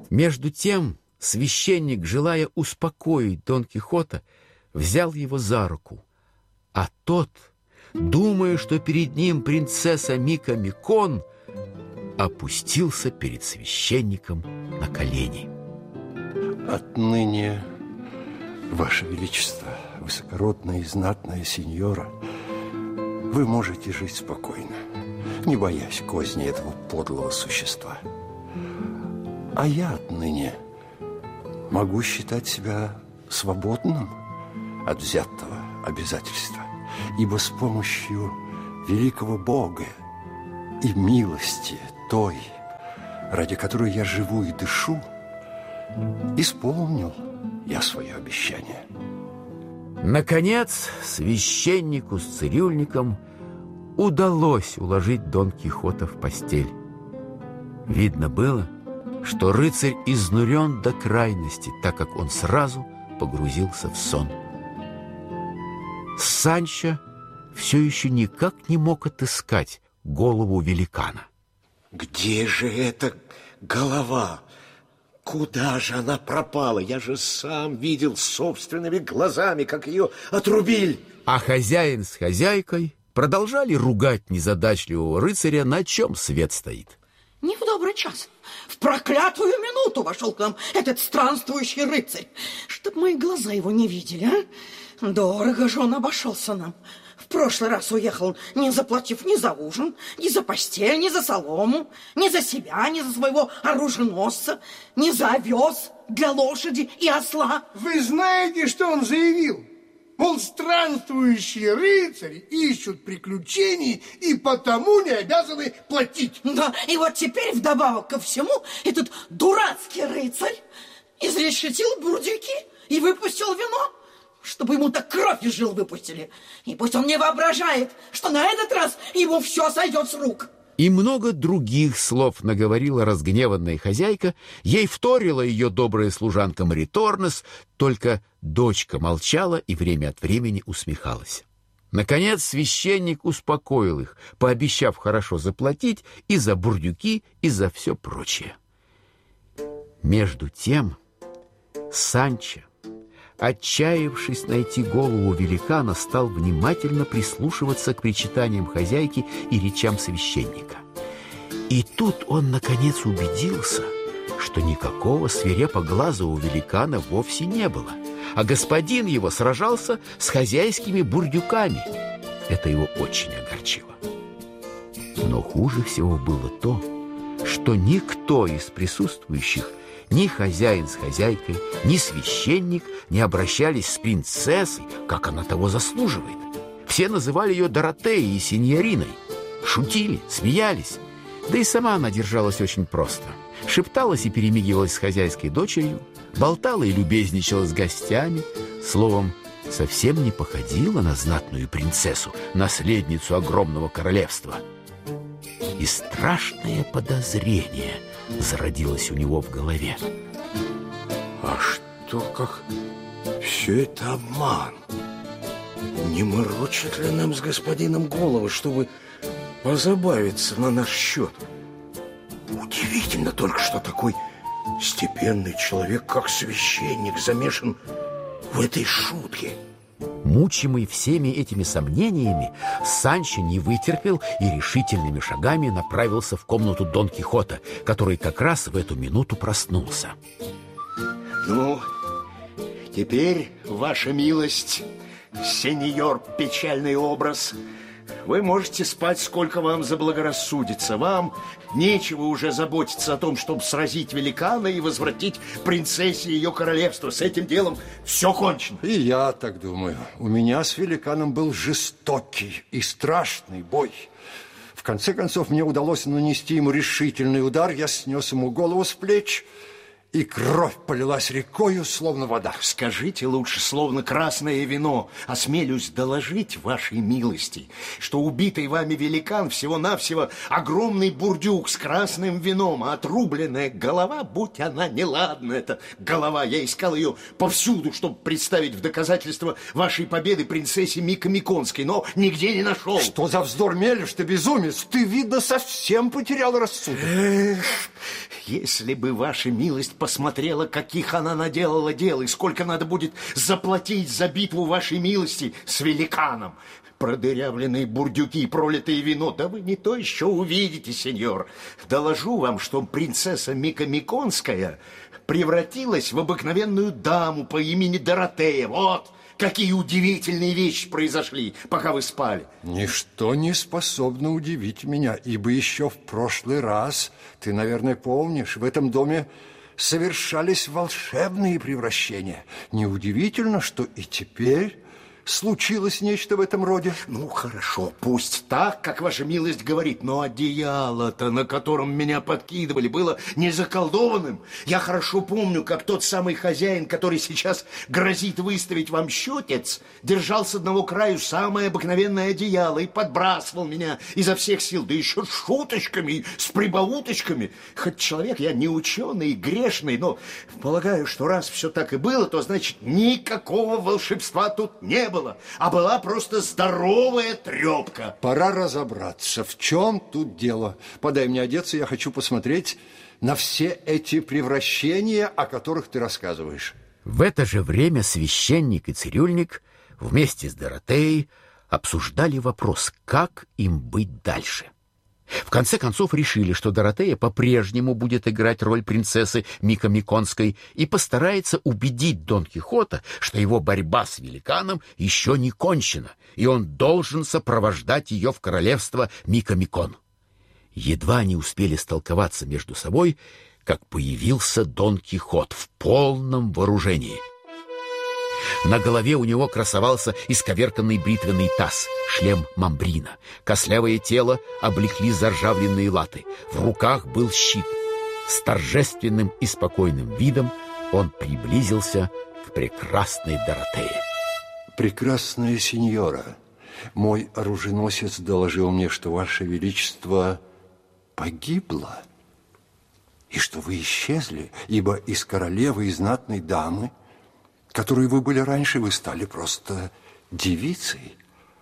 Между тем священник, желая успокоить Дон Кихота, взял его за руку, а тот, думая, что перед ним принцесса Микомикон, опустился перед священником на колени. Отныне, Ваше Величество, высокородная и знатная сеньора, вы можете жить спокойно, не боясь козни этого подлого существа. А я отныне могу считать себя свободным от взятого обязательства, ибо с помощью великого Бога и милости той, ради которой я живу и дышу, исполнил я свое обещание. Наконец, священнику с цирюльником удалось уложить Дон Кихота в постель. Видно было, что рыцарь изнурен до крайности, так как он сразу погрузился в сон. Санчо все еще никак не мог отыскать голову великана. Где же эта голова? Куда же она пропала? Я же сам видел собственными глазами, как ее отрубили. А хозяин с хозяйкой продолжали ругать незадачливого рыцаря, на чем свет стоит. Не в добрый час, в проклятую минуту вошел к нам этот странствующий рыцарь, чтоб мои глаза его не видели, а? Дорого же он обошелся нам. В прошлый раз уехал, не заплатив ни за ужин, ни за постель, ни за солому, ни за себя, ни за своего оруженосца, ни за овес для лошади и осла. Вы знаете, что он заявил? Мол, странствующие рыцари ищут приключений и потому не обязаны платить. Да, и вот теперь вдобавок ко всему этот дурацкий рыцарь изрешетил бурдюки и выпустил вино, чтобы ему так кровь из жил выпустили. И пусть он не воображает, что на этот раз ему все сойдет с рук. И много других слов наговорила разгневанная хозяйка, ей вторила ее добрая служанка Мариторнес, только дочка молчала и время от времени усмехалась. Наконец священник успокоил их, пообещав хорошо заплатить и за бурдюки, и за все прочее. Между тем Санчо, отчаявшись найти голову великана, стал внимательно прислушиваться к причитаниям хозяйки и речам священника. И тут он, наконец, убедился, что никакого свирепоглазого великана вовсе не было, а господин его сражался с хозяйскими бурдюками. Это его очень огорчило. Но хуже всего было то, что никто из присутствующих, ни хозяин с хозяйкой, ни священник не обращались с принцессой, как она того заслуживает. Все называли ее Доротеей и синьориной, шутили, смеялись. Да и сама она держалась очень просто. Шепталась и перемигивалась с хозяйской дочерью, болтала и любезничала с гостями. Словом, совсем не походила на знатную принцессу, наследницу огромного королевства. И страшное подозрение зародилось у него в голове. А что, как все это обман? Не морочит ли нам с господином головы, чтобы позабавиться на наш счет? Удивительно только, что такой степенный человек, как священник, замешан в этой шутке. Мучимый всеми этими сомнениями, Санчо не вытерпел и решительными шагами направился в комнату Дон Кихота, который как раз в эту минуту проснулся. Ну, теперь, ваша милость, сеньор печальный образ, вы можете спать, сколько вам заблагорассудится. Вам нечего уже заботиться о том, чтобы сразить великана и возвратить принцессе ее королевство. С этим делом все кончено. И я так думаю. У меня с великаном был жестокий и страшный бой. В конце концов, мне удалось нанести ему решительный удар. Я снес ему голову с плеч, и кровь полилась рекою, словно вода. Скажите лучше, словно красное вино. Осмелюсь доложить вашей милости, что убитый вами великан всего-навсего огромный бурдюк с красным вином, а отрубленная голова, будь она неладна, эта голова, я искал ее повсюду, чтобы представить в доказательство вашей победы принцессе Микомиконской, но нигде не нашел. Что за вздор мелешь ты, безумец? Ты, видно, совсем потерял рассудок. Если бы ваша милость посмотрела, каких она наделала дел, и сколько надо будет заплатить за битву вашей милости с великаном. Продырявленные бурдюки, пролитое вино. Да вы не то еще увидите, сеньор. Доложу вам, что принцесса Микомиконская превратилась в обыкновенную даму по имени Доротея. Вот какие удивительные вещи произошли, пока вы спали. Ничто не способно удивить меня, ибо еще в прошлый раз, ты, наверное, помнишь, в этом доме совершались волшебные превращения. Неудивительно, что и теперь случилось нечто в этом роде. Ну, хорошо, пусть так, как ваша милость говорит, но одеяло-то, на котором меня подкидывали, было не заколдованным. Я хорошо помню, как тот самый хозяин, который сейчас грозит выставить вам счетец, держал с одного краю самое обыкновенное одеяло и подбрасывал меня изо всех сил, да еще с шуточками, с прибауточками. Хоть человек я не ученый и грешный, но полагаю, что раз все так и было, то значит никакого волшебства тут не было. А была просто здоровая трепка. Пора разобраться, в чем тут дело. Подай мне одеться, я хочу посмотреть на все эти превращения, о которых ты рассказываешь. В это же время священник и цирюльник вместе с Доротеей обсуждали вопрос, как им быть дальше. В конце концов решили, что Доротея по-прежнему будет играть роль принцессы Микомиконской и постарается убедить Дон Кихота, что его борьба с великаном еще не кончена, и он должен сопровождать ее в королевство Микомикон. Едва они успели столковаться между собой, как появился Дон Кихот в полном вооружении. На голове у него красовался исковерканный бритвенный таз, шлем мамбрина. Костлявое тело облекли заржавленные латы. В руках был щит. С торжественным и спокойным видом он приблизился к прекрасной Доротее. Прекрасная сеньора, мой оруженосец доложил мне, что ваше величество погибло, и что вы исчезли, ибо из королевы и знатной дамы, которой вы были раньше, вы стали просто девицей.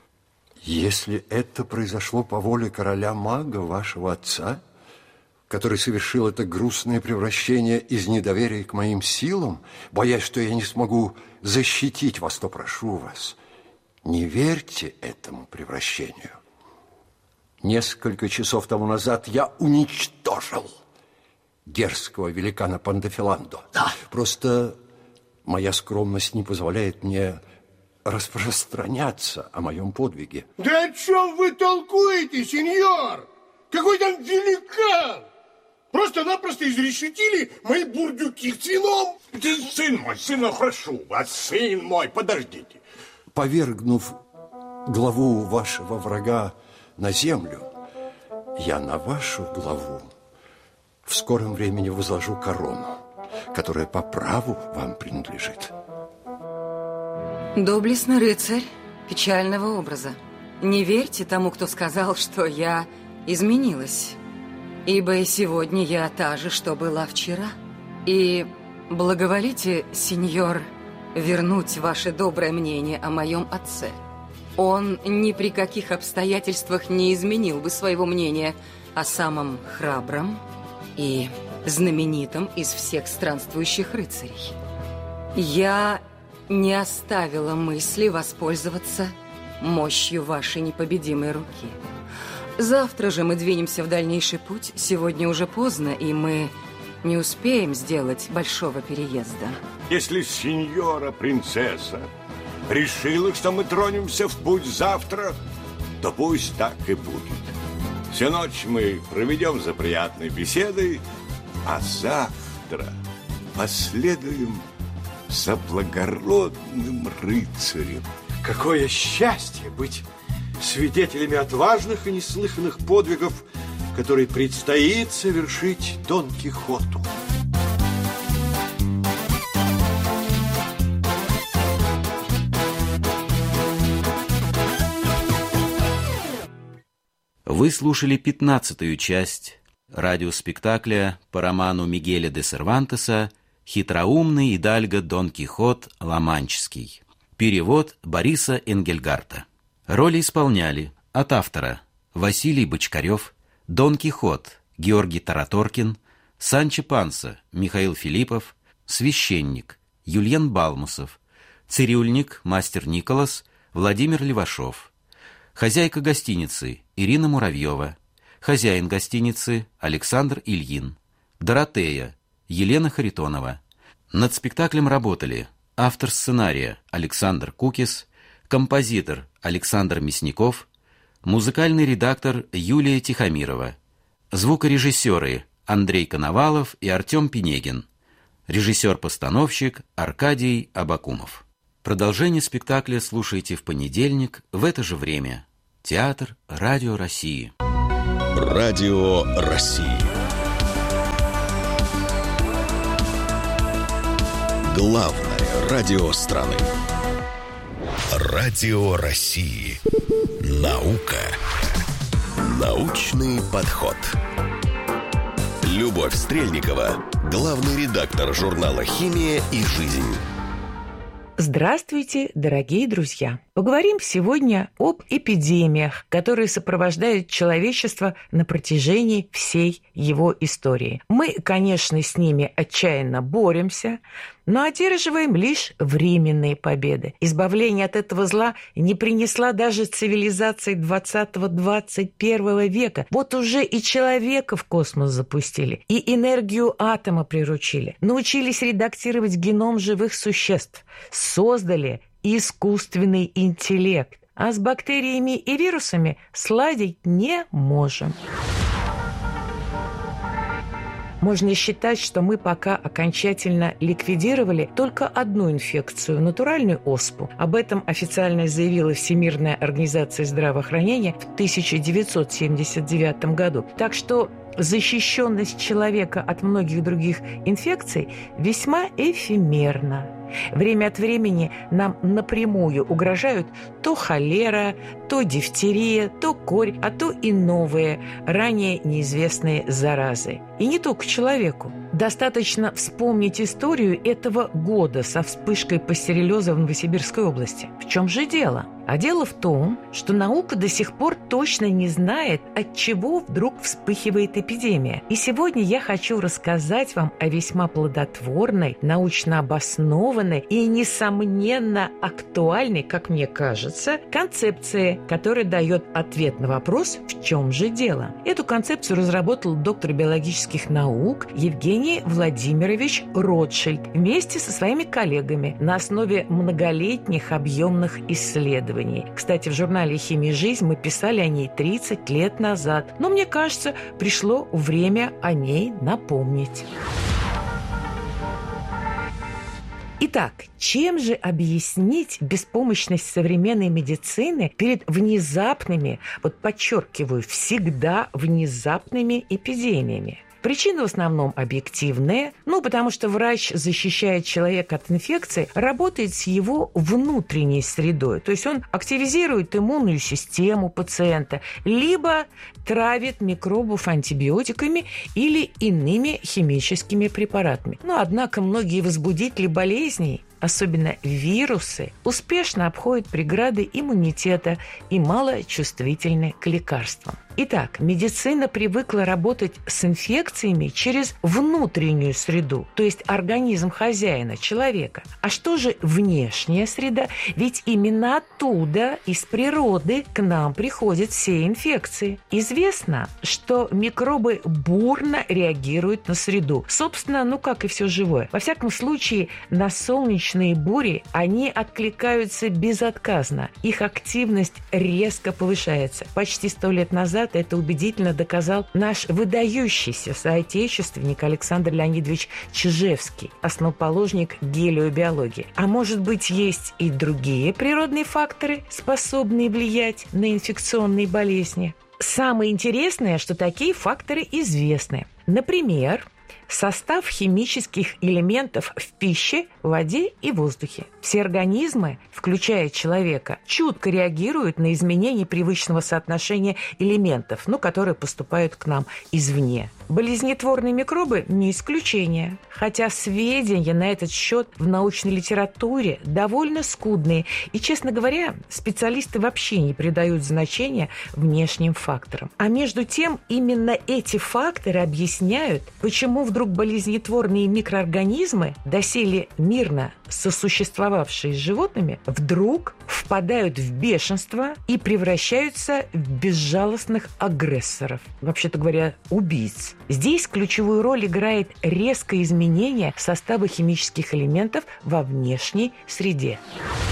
Если это произошло по воле короля-мага, вашего отца, который совершил это грустное превращение из недоверия к моим силам, боясь, что я не смогу защитить вас, то прошу вас, не верьте этому превращению. Несколько часов тому назад я уничтожил дерзкого великана Пандафиландо. Да. Просто моя скромность не позволяет мне распространяться о моем подвиге. Да о чем вы толкуете, сеньор? Какой там великан? Просто-напросто изрешетили мои бурдюки с вином. Сын мой, прошу вас, сын мой, подождите. Повергнув главу вашего врага на землю, я на вашу главу в скором времени возложу корону, которая по праву вам принадлежит. Доблестный рыцарь печального образа. Не верьте тому, кто сказал, что я изменилась, ибо и сегодня я та же, что была вчера. И благоволите, сеньор, вернуть ваше доброе мнение о моем отце. Он ни при каких обстоятельствах не изменил бы своего мнения о самом храбром и знаменитом из всех странствующих рыцарей. Я не оставила мысли воспользоваться мощью вашей непобедимой руки. Завтра же мы двинемся в дальнейший путь. Сегодня уже поздно, и мы не успеем сделать большого переезда. Если сеньора принцесса решила, что мы тронемся в путь завтра, то пусть так и будет. Всю ночь мы проведем за приятной беседой, а завтра последуем за благородным рыцарем. Какое счастье быть свидетелями отважных и неслыханных подвигов, которые предстоит совершить Дон Кихоту. Вы слушали 15-ю часть радиоспектакля по роману Мигеля де Сервантеса «Хитроумный идальго Дон Кихот Ла-Манческий». Перевод Бориса Энгельгарта. Роли исполняли от автора Василий Бочкарев, Дон Кихот Георгий Тараторкин, Санчо Панса Михаил Филиппов, священник Юльен Балмусов, цирюльник мастер Николас Владимир Левашов, хозяйка гостиницы Ирина Муравьева, хозяин гостиницы Александр Ильин, Доротея Елена Харитонова. Над спектаклем работали автор сценария Александр Кукис, композитор Александр Мясников, музыкальный редактор Юлия Тихомирова, звукорежиссеры Андрей Коновалов и Артем Пинегин, режиссер-постановщик Аркадий Абакумов. Продолжение спектакля слушайте в понедельник в это же время. Театр Радио России. Радио России. Главное радио страны. Радио России. Наука. Научный подход. Любовь Стрельникова, главный редактор журнала «Химия и жизнь». Здравствуйте, дорогие друзья! Поговорим сегодня об эпидемиях, которые сопровождают человечество на протяжении всей его истории. Мы, конечно, с ними отчаянно боремся, но одерживаем лишь временные победы. Избавление от этого зла не принесла даже цивилизация 20-21 века. Вот уже и человека в космос запустили, и энергию атома приручили, научились редактировать геном живых существ, создали искусственный интеллект, а с бактериями и вирусами сладить не можем. Можно считать, что мы пока окончательно ликвидировали только одну инфекцию – натуральную оспу. Об этом официально заявила Всемирная организация здравоохранения в 1979 году. Так что защищенность человека от многих других инфекций весьма эфемерна. Время от времени нам напрямую угрожают то холера, то дифтерия, то корь, а то и новые, ранее неизвестные заразы. И не только человеку. Достаточно вспомнить историю этого года со вспышкой пастереллеза в Новосибирской области. В чем же дело? А дело в том, что наука до сих пор точно не знает, от чего вдруг вспыхивает эпидемия. И сегодня я хочу рассказать вам о весьма плодотворной, научно обоснованной и, несомненно, актуальной, как мне кажется, концепции, которая дает ответ на вопрос, в чем же дело. Эту концепцию разработал доктор биологических наук Евгений Владимирович Ротшильд вместе со своими коллегами на основе многолетних объемных исследований. Кстати, в журнале «Химия и жизнь» мы писали о ней 30 лет назад, но мне кажется, пришло время о ней напомнить. Итак, чем же объяснить беспомощность современной медицины перед внезапными, подчеркиваю, всегда внезапными эпидемиями? Причины в основном объективные, потому что врач защищает человека от инфекции, работает с его внутренней средой. То есть он активизирует иммунную систему пациента, либо травит микробов антибиотиками или иными химическими препаратами. Однако многие возбудители болезней, особенно вирусы, успешно обходят преграды иммунитета и мало чувствительны к лекарствам. Итак, медицина привыкла работать с инфекциями через внутреннюю среду, то есть организм хозяина, человека. А что же внешняя среда? Ведь именно оттуда, из природы, к нам приходят все инфекции. Известно, что микробы бурно реагируют на среду. Собственно, как и все живое. Во всяком случае, на солнечные бури они откликаются безотказно. Их активность резко повышается. Почти 100 лет назад это убедительно доказал наш выдающийся соотечественник Александр Леонидович Чижевский, основоположник гелиобиологии. А может быть, есть и другие природные факторы, способные влиять на инфекционные болезни? Самое интересное, что такие факторы известны. Например, состав химических элементов в пище, воде и воздухе. Все организмы, включая человека, чутко реагируют на изменения привычного соотношения элементов, которые поступают к нам извне. Болезнетворные микробы не исключение, хотя сведения на этот счет в научной литературе довольно скудные. И, честно говоря, специалисты вообще не придают значения внешним факторам. А между тем, именно эти факторы объясняют, почему вдруг болезнетворные микроорганизмы, доселе мирно сосуществовавшие с животными, вдруг впадают в бешенство и превращаются в безжалостных агрессоров, вообще-то говоря, убийц. Здесь ключевую роль играет резкое изменение состава химических элементов во внешней среде.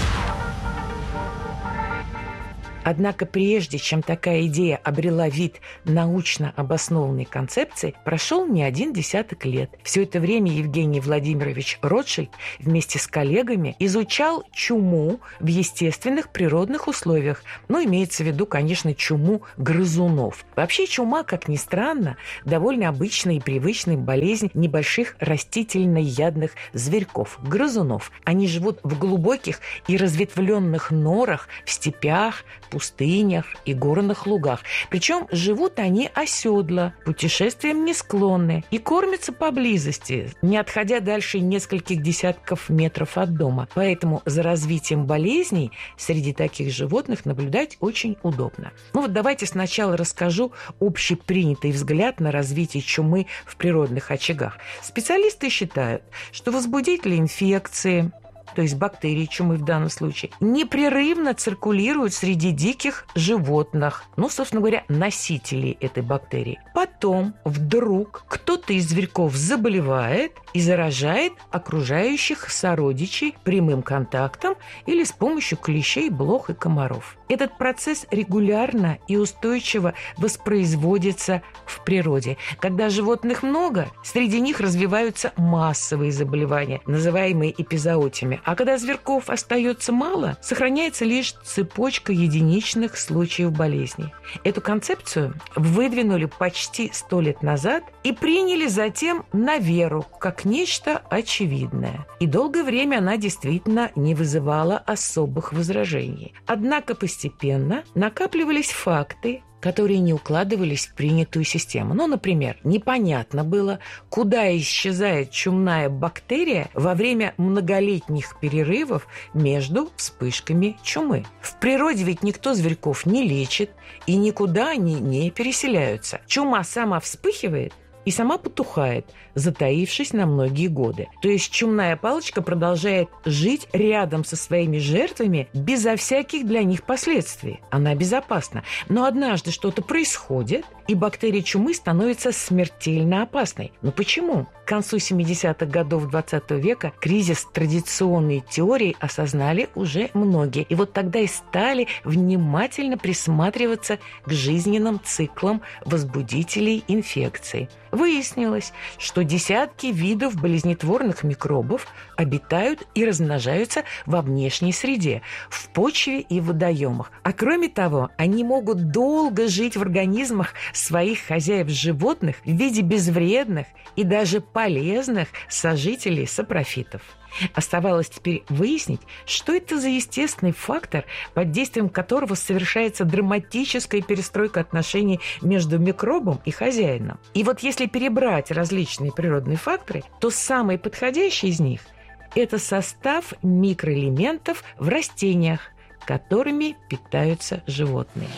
Однако прежде чем такая идея обрела вид научно обоснованной концепции, прошел не один десяток лет. Все это время Евгений Владимирович Ротшильд вместе с коллегами изучал чуму в естественных природных условиях. Имеется в виду, конечно, чуму грызунов. Вообще чума, как ни странно, довольно обычная и привычная болезнь небольших растительноядных зверьков – грызунов. Они живут в глубоких и разветвленных норах, в степях, пустынях и горных лугах. Причем живут они оседло, путешествиям не склонны и кормятся поблизости, не отходя дальше нескольких десятков метров от дома. Поэтому за развитием болезней среди таких животных наблюдать очень удобно. Давайте сначала расскажу общепринятый взгляд на развитие чумы в природных очагах. Специалисты считают, что возбудители инфекции, то есть бактерии чумы в данном случае, непрерывно циркулируют среди диких животных, собственно говоря, носителей этой бактерии. Потом вдруг кто-то из зверьков заболевает и заражает окружающих сородичей прямым контактом или с помощью клещей, блох и комаров. Этот процесс регулярно и устойчиво воспроизводится в природе. Когда животных много, среди них развиваются массовые заболевания, называемые эпизоотиями. А когда зверьков остается мало, сохраняется лишь цепочка единичных случаев болезней. Эту концепцию выдвинули почти 100 лет назад и приняли затем на веру, как нечто очевидное. И долгое время она действительно не вызывала особых возражений. Однако постепенно накапливались факты, которые не укладывались в принятую систему. Например, непонятно было, куда исчезает чумная бактерия во время многолетних перерывов между вспышками чумы. В природе ведь никто зверьков не лечит, и никуда они не переселяются. Чума сама вспыхивает и сама потухает, затаившись на многие годы. То есть чумная палочка продолжает жить рядом со своими жертвами безо всяких для них последствий. Она безопасна. Но однажды что-то происходит, и бактерия чумы становится смертельно опасной. Почему? К концу 70-х годов 20 века кризис традиционной теории осознали уже многие. И тогда и стали внимательно присматриваться к жизненным циклам возбудителей инфекций. Выяснилось, что десятки видов болезнетворных микробов обитают и размножаются во внешней среде, в почве и в водоемах. А кроме того, они могут долго жить в организмах своих хозяев-животных в виде безвредных и даже полезных сожителей сапрофитов. Оставалось теперь выяснить, что это за естественный фактор, под действием которого совершается драматическая перестройка отношений между микробом и хозяином. И если перебрать различные природные факторы, то самый подходящий из них – это состав микроэлементов в растениях, которыми питаются животные.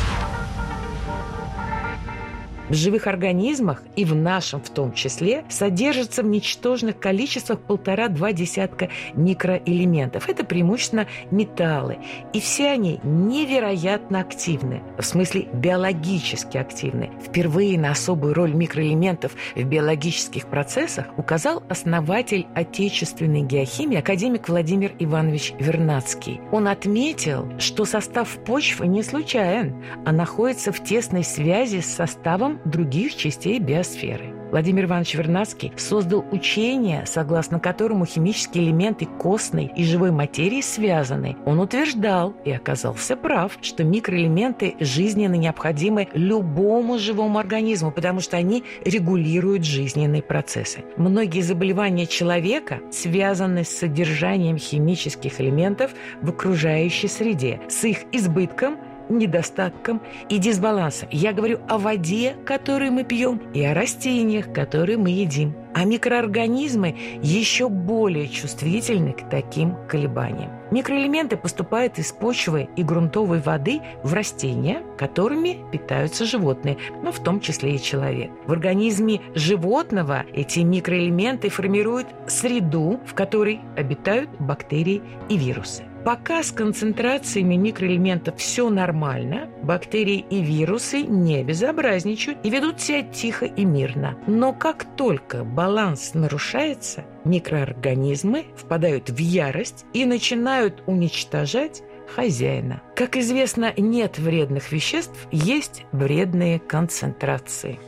В живых организмах, и в нашем в том числе, содержится в ничтожных количествах 1,5-2 десятка микроэлементов. Это преимущественно металлы. И все они невероятно активны, в смысле биологически активны. Впервые на особую роль микроэлементов в биологических процессах указал основатель отечественной геохимии академик Владимир Иванович Вернадский. Он отметил, что состав почвы не случайен, а находится в тесной связи с составом других частей биосферы. Владимир Иванович Вернадский создал учение, согласно которому химические элементы костной и живой материи связаны. Он утверждал, и оказался прав, что микроэлементы жизненно необходимы любому живому организму, потому что они регулируют жизненные процессы. Многие заболевания человека связаны с содержанием химических элементов в окружающей среде, с их избытком недостатком и дисбалансом. Я говорю о воде, которую мы пьем, и о растениях, которые мы едим. А микроорганизмы еще более чувствительны к таким колебаниям. Микроэлементы поступают из почвы и грунтовой воды в растения, которыми питаются животные, но в том числе и человек. В организме животного эти микроэлементы формируют среду, в которой обитают бактерии и вирусы. Пока с концентрациями микроэлементов все нормально, бактерии и вирусы не безобразничают и ведут себя тихо и мирно. Но как только баланс нарушается, микроорганизмы впадают в ярость и начинают уничтожать хозяина. Как известно, нет вредных веществ, есть вредные концентрации.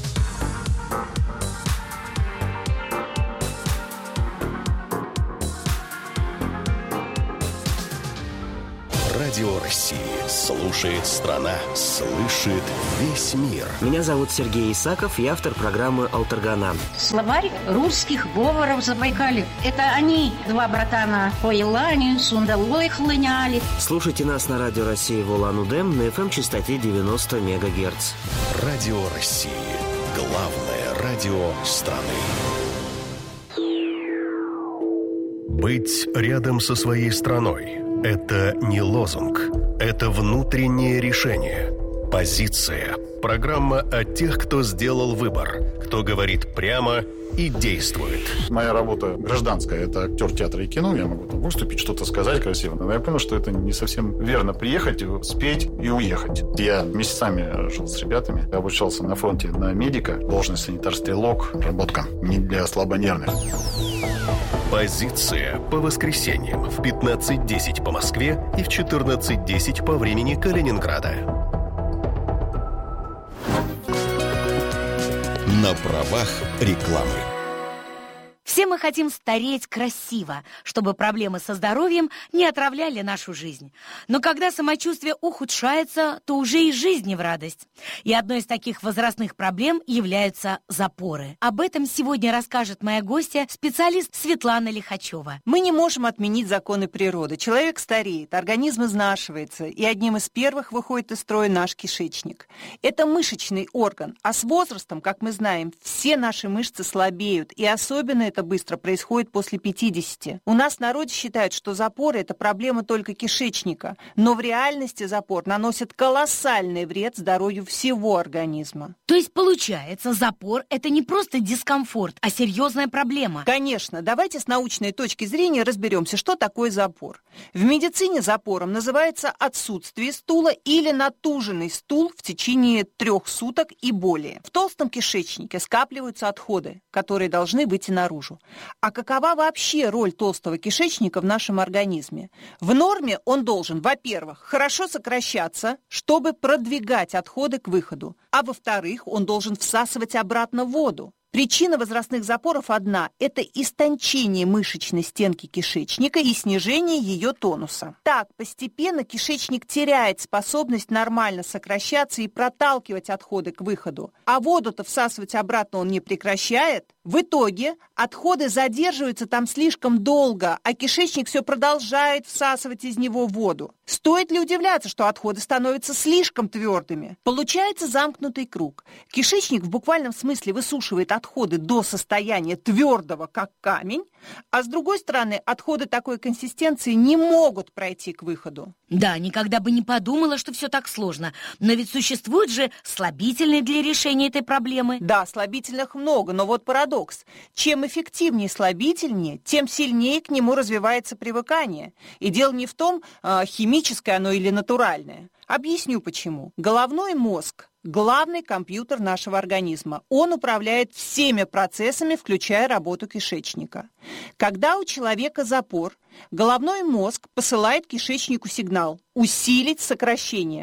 Радио России. Слушает страна. Слышит весь мир. Меня зовут Сергей Исаков, я автор программы «Алтаргана». Словарь русских говоров Забайкалья. Это они, два братана, по Елане, Сундалой хлыняли. Слушайте нас на Радио России в Улан-Удэ на FM-частоте 90 МГц. Радио России. Главное радио страны. Быть рядом со своей страной – это не лозунг, это внутреннее решение. Позиция. Программа о тех, кто сделал выбор, кто говорит прямо и действует. Моя работа гражданская, это актер театра и кино. Я могу там выступить, что-то сказать красиво. Но я понял, что это не совсем верно. Приехать, спеть и уехать. Я месяцами жил с ребятами. Я обучался на фронте на медика. Должность санитар-стрелок. Работка не для слабонервных. Позиция по воскресеньям в 15:10 по Москве и в 14:10 по времени Калининграда. На правах рекламы. Все мы хотим стареть красиво, чтобы проблемы со здоровьем не отравляли нашу жизнь. Но когда самочувствие ухудшается, то уже и жизнь не в радость. И одной из таких возрастных проблем являются запоры. Об этом сегодня расскажет моя гостья, специалист Светлана Лихачева. Мы не можем отменить законы природы. Человек стареет, организм изнашивается, и одним из первых выходит из строя наш кишечник. Это мышечный орган, а с возрастом, как мы знаем, все наши мышцы слабеют, и особенно это быстро происходит после 50. У нас в народе считают, что запоры – это проблема только кишечника, но в реальности запор наносит колоссальный вред здоровью всего организма. То есть, получается, запор – это не просто дискомфорт, а серьезная проблема? Конечно. Давайте с научной точки зрения разберемся, что такое запор. В медицине запором называется отсутствие стула или натуженный стул в течение 3 суток и более. В толстом кишечнике скапливаются отходы, которые должны выйти наружу. А какова вообще роль толстого кишечника в нашем организме? В норме он должен, во-первых, хорошо сокращаться, чтобы продвигать отходы к выходу, а во-вторых, он должен всасывать обратно воду. Причина возрастных запоров одна – это истончение мышечной стенки кишечника и снижение ее тонуса. Так, постепенно кишечник теряет способность нормально сокращаться и проталкивать отходы к выходу, а воду-то всасывать обратно он не прекращает. В итоге отходы задерживаются там слишком долго, а кишечник все продолжает всасывать из него воду. Стоит ли удивляться, что отходы становятся слишком твердыми? Получается замкнутый круг. Кишечник в буквальном смысле высушивает отходы до состояния твердого, как камень, а с другой стороны, отходы такой консистенции не могут пройти к выходу. Да, никогда бы не подумала, что все так сложно. Но ведь существуют же слабительные для решения этой проблемы. Да, слабительных много, но вот парадокс. Чем эффективнее слабительнее, тем сильнее к нему развивается привыкание. И дело не в том, химическое оно или натуральное. Объясню почему. Головной мозг – главный компьютер нашего организма. Он управляет всеми процессами, включая работу кишечника. Когда у человека запор, головной мозг посылает кишечнику сигнал – усилить сокращение.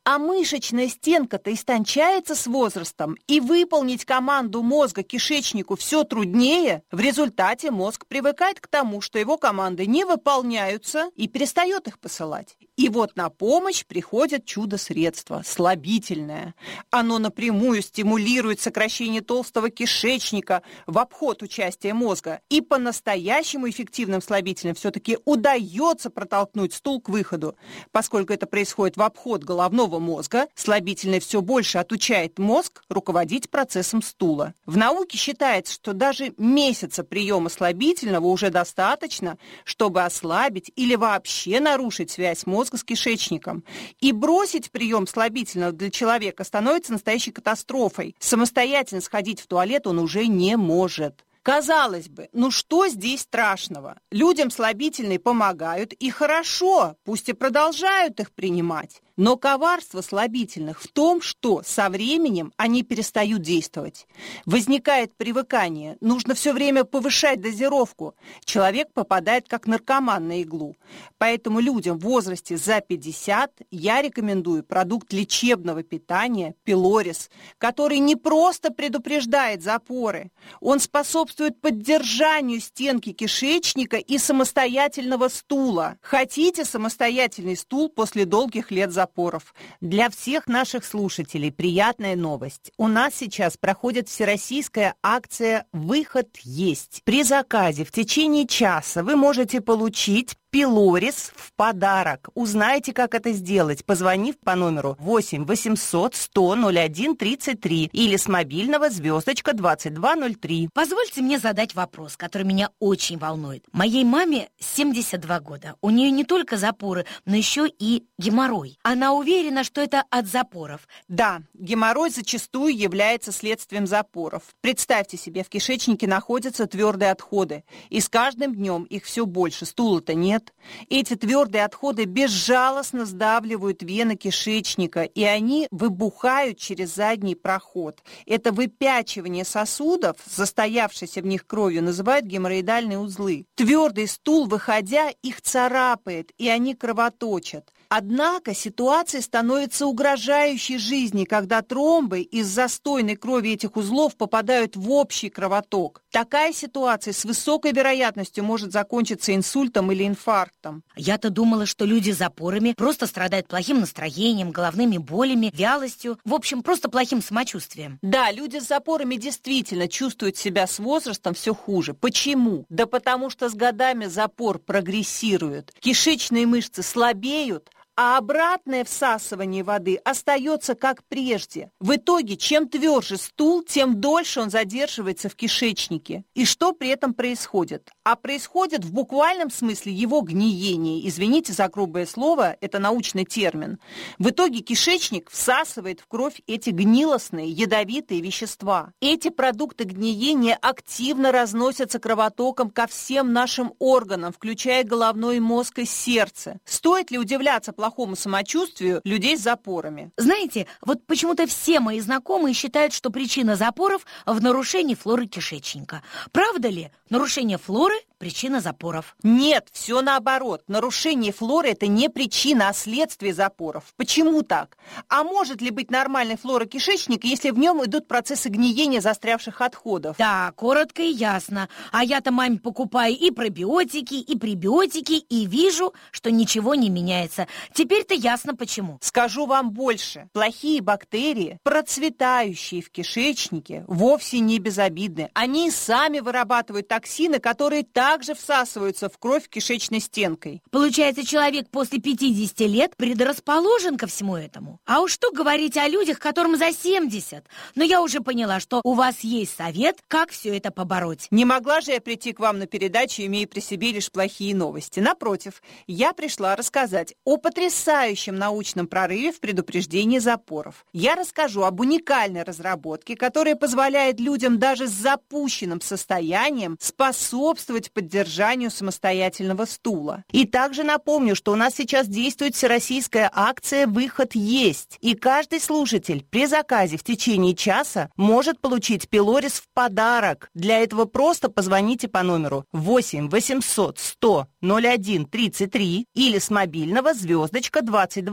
А мышечная стенка-то истончается с возрастом, и выполнить команду мозга кишечнику все труднее. В результате мозг привыкает к тому, что его команды не выполняются, и перестает их посылать. И вот на помощь приходит чудо-средство – слабительное. Оно напрямую стимулирует сокращение толстого кишечника в обход участия мозга. И по-настоящему эффективным слабительным все-таки удается протолкнуть стул к выходу. Поскольку это происходит в обход головного мозга, слабительное все больше отучает мозг руководить процессом стула. В науке считается, что даже месяца приема слабительного уже достаточно, чтобы ослабить или вообще нарушить связь мозга с кишечником. И бросить прием слабительного для человека становится настоящей катастрофой. Самостоятельно сходить в туалет он уже не может. Казалось бы, ну что здесь страшного? Людям слабительные помогают, и хорошо, пусть и продолжают их принимать. Но коварство слабительных в том, что со временем они перестают действовать. Возникает привыкание, нужно все время повышать дозировку. Человек попадает как наркоман на иглу. Поэтому людям в возрасте за 50 я рекомендую продукт лечебного питания Пилорис, который не просто предупреждает запоры, он способствует поддержанию стенки кишечника и самостоятельного стула. Хотите самостоятельный стул после долгих лет запоров? Для всех наших слушателей приятная новость. У нас сейчас проходит всероссийская акция «Выход есть». При заказе в течение часа вы можете получить Пилорис в подарок. Узнайте, как это сделать, позвонив по номеру 8 800 100 01 33 или с мобильного звездочка 2203. Позвольте мне задать вопрос, который меня очень волнует. Моей маме 72 года. У нее не только запоры, но еще и геморрой. Она уверена, что это от запоров. Да, геморрой зачастую является следствием запоров. Представьте себе, в кишечнике находятся твердые отходы, и с каждым днем их все больше, стула-то нет. Эти твердые отходы безжалостно сдавливают вены кишечника, и они выбухают через задний проход. Это выпячивание сосудов, застоявшейся в них кровью, называют геморроидальные узлы. Твердый стул, выходя, их царапает, и они кровоточат. Однако ситуация становится угрожающей жизни, когда тромбы из застойной крови этих узлов попадают в общий кровоток. Такая ситуация с высокой вероятностью может закончиться инсультом или инфарктом. Я-то думала, что люди с запорами просто страдают плохим настроением, головными болями, вялостью, в общем, просто плохим самочувствием. Да, люди с запорами действительно чувствуют себя с возрастом все хуже. Почему? Да потому что с годами запор прогрессирует. Кишечные мышцы слабеют, а обратное всасывание воды остается как прежде. В итоге, чем тверже стул, тем дольше он задерживается в кишечнике. И что при этом происходит? А происходит в буквальном смысле его гниение. Извините за грубое слово, это научный термин. В итоге кишечник всасывает в кровь эти гнилостные, ядовитые вещества. Эти продукты гниения активно разносятся кровотоком ко всем нашим органам, включая головной мозг и сердце. Стоит ли удивляться плохому самочувствию людей с запорами? Знаете, вот почему-то все мои знакомые считают, что причина запоров в нарушении флоры кишечника. Правда ли? Нарушение флоры – причина запоров. Нет, все наоборот. Нарушение флоры – это не причина, а следствие запоров. Почему так? А может ли быть нормальной флора кишечника, если в нем идут процессы гниения застрявших отходов? Да, коротко и ясно. А я-то маме покупаю и пробиотики, и пребиотики, и вижу, что ничего не меняется. Теперь-то ясно почему. Скажу вам больше. Плохие бактерии, процветающие в кишечнике, вовсе не безобидны. Они сами вырабатывают токсины, которые также всасываются в кровь кишечной стенкой. Получается, человек после 50 лет предрасположен ко всему этому. А уж что говорить о людях, которым за 70. Но я уже поняла, что у вас есть совет, как все это побороть. Не могла же я прийти к вам на передачу, имея при себе лишь плохие новости. Напротив, я пришла рассказать о потрясающем научном прорыве в предупреждении запоров. Я расскажу об уникальной разработке, которая позволяет людям даже с запущенным состоянием способствовать поддержанию самостоятельного стула. И также напомню, что у нас сейчас действует всероссийская акция «Выход есть». И каждый слушатель при заказе в течение часа может получить пилорис в подарок. Для этого просто позвоните по номеру 8 800 100 01 33 или с мобильного звездочка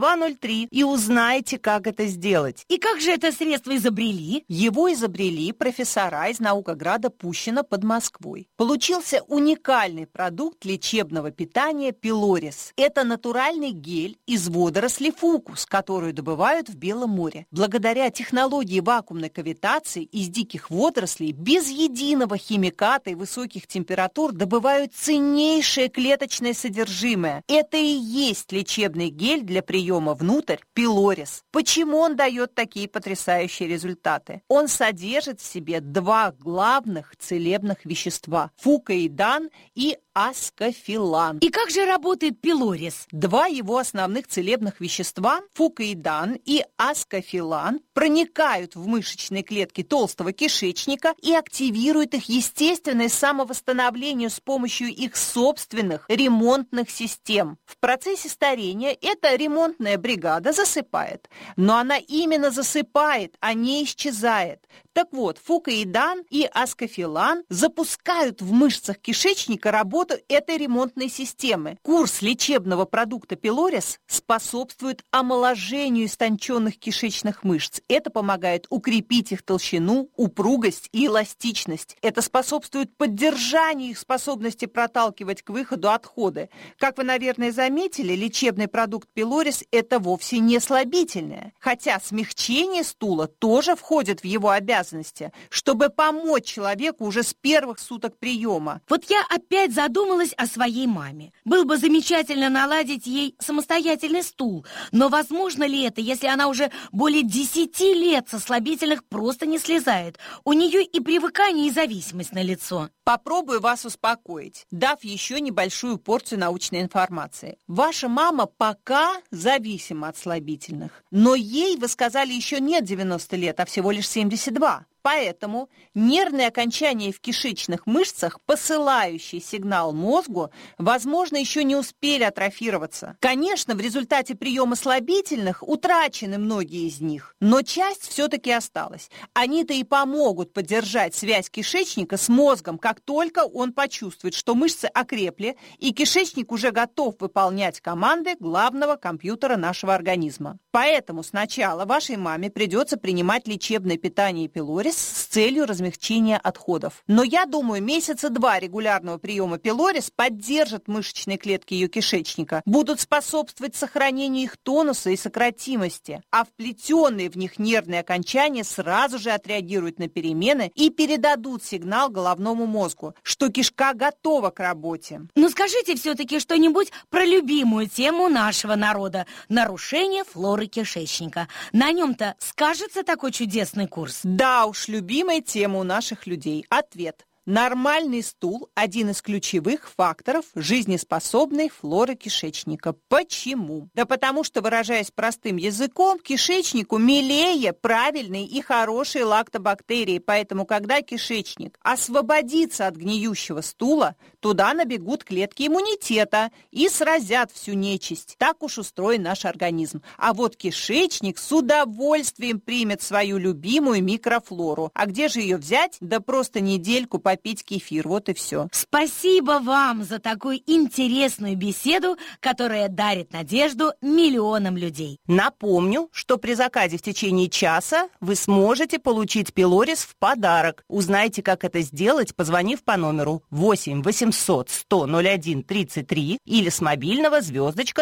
2203 и узнайте, как это сделать. И как же это средство изобрели? Его изобрели профессора из Наукограда Пущино под Москвой. Получился уникальный продукт лечебного питания пилорис. Это натуральный гель из водорослей фукус, которую добывают в Белом море. Благодаря технологии вакуумной кавитации из диких водорослей без единого химиката и высоких температур добывают ценнейшее клеточное содержимое. Это и есть лечебный гель для приема внутрь пилорис. Почему он дает такие потрясающие результаты? Он содержит в себе два главных целебных вещества – фукоидан и аскофилан. И как же работает пилорис? Два его основных целебных вещества – фукоидан и аскофилан – проникают в мышечные клетки толстого кишечника и активируют их естественное самовосстановление с помощью их собственных ремонтных систем. В процессе старения эта ремонтная бригада засыпает. Но она именно засыпает, а не исчезает. Так вот, фукоидан и аскофилан запускают в мышцах кишечника работу этой ремонтной системы. Курс лечебного продукта пилорис способствует омоложению истонченных кишечных мышц. Это помогает укрепить их толщину, упругость и эластичность. Это способствует поддержанию их способности проталкивать к выходу отходы. Как вы, наверное, заметили, лечебный продукт пилорис – это вовсе не слабительное. Хотя смягчение стула тоже входит в его обязанности, чтобы помочь человеку уже с первых суток приема. Вот я опять задумалась о своей маме. Было бы замечательно наладить ей самостоятельный стул. Но возможно ли это, если она уже более 10 лет со слабительных просто не слезает? У нее и привыкание, и зависимость налицо. Попробую вас успокоить, дав еще небольшую порцию научной информации. Ваша мама пока зависима от слабительных, но ей, вы сказали, еще нет 90 лет, а всего лишь 72. Поэтому нервные окончания в кишечных мышцах, посылающие сигнал мозгу, возможно, еще не успели атрофироваться. Конечно, в результате приема слабительных утрачены многие из них, но часть все-таки осталась. Они-то и помогут поддержать связь кишечника с мозгом, как только он почувствует, что мышцы окрепли, и кишечник уже готов выполнять команды главного компьютера нашего организма. Поэтому сначала вашей маме придется принимать лечебное питание пилорис с целью размягчения отходов. Но я думаю, месяца 2 регулярного приема пилорис поддержат мышечные клетки ее кишечника, будут способствовать сохранению их тонуса и сократимости, а вплетенные в них нервные окончания сразу же отреагируют на перемены и передадут сигнал головному мозгу, что кишка готова к работе. Ну скажите все-таки что-нибудь про любимую тему нашего народа – нарушение флоры кишечника. На нем-то скажется такой чудесный курс? Да уж, любимая тема у наших людей. Ответ. Нормальный стул – один из ключевых факторов жизнеспособной флоры кишечника. Почему? Да потому что, выражаясь простым языком, кишечнику милее правильные и хорошие лактобактерии. Поэтому, когда кишечник освободится от гниющего стула, туда набегут клетки иммунитета и сразят всю нечисть. Так уж устроен наш организм. А вот кишечник с удовольствием примет свою любимую микрофлору. А где же ее взять? Да просто недельку попить кефир, вот и все. Спасибо вам за такую интересную беседу, которая дарит надежду миллионам людей. Напомню, что при заказе в течение часа вы сможете получить пилорис в подарок. Узнайте, как это сделать, позвонив по номеру 8 800 100 01 33 или с мобильного звездочка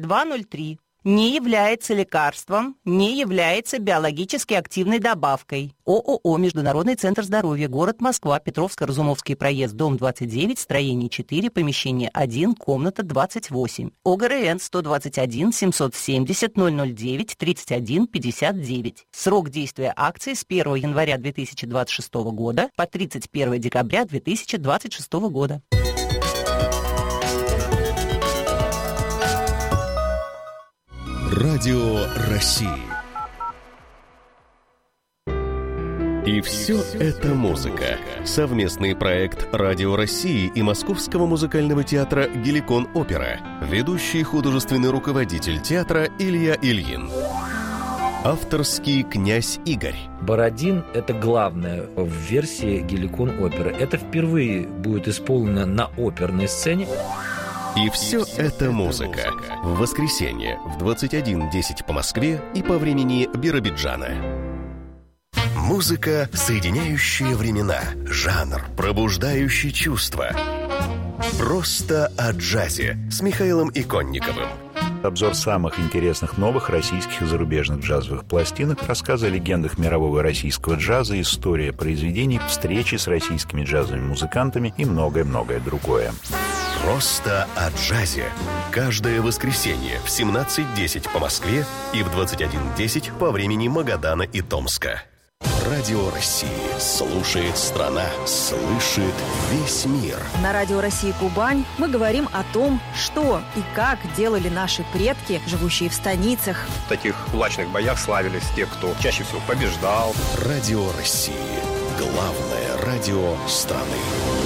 2203. Не является лекарством, не является биологически активной добавкой. ООО «Международный центр здоровья», город Москва, Петровско-Разумовский проезд, дом 29, строение 4, помещение 1, комната 28. ОГРН 121 770 009 31 59. Срок действия акции с 1 января 2026 года по 31 декабря 2026 года. Радио России. И все это музыка. Совместный проект Радио России и Московского музыкального театра «Геликон Опера». Ведущий художественный руководитель театра Илья Ильин. Авторский князь Игорь. Бородин – это главное в версии «Геликон Опера». Это впервые будет исполнено на оперной сцене. И все это музыка. В воскресенье в 21:10 по Москве и по времени Биробиджана. Музыка, соединяющая времена, жанр, пробуждающий чувства. Просто о джазе с Михаилом Иконниковым. Обзор самых интересных новых российских и зарубежных джазовых пластинок, рассказы о легендах мирового и российского джаза, история произведений, встречи с российскими джазовыми музыкантами и многое-многое другое. Просто о джазе. Каждое воскресенье в 17:10 по Москве и в 21:10 по времени Магадана и Томска. Радио России. Слушает страна, слышит весь мир. На Радио России Кубань мы говорим о том, что и как делали наши предки, живущие в станицах. В таких кулачных боях славились те, кто чаще всего побеждал. Радио России. Главное радио страны.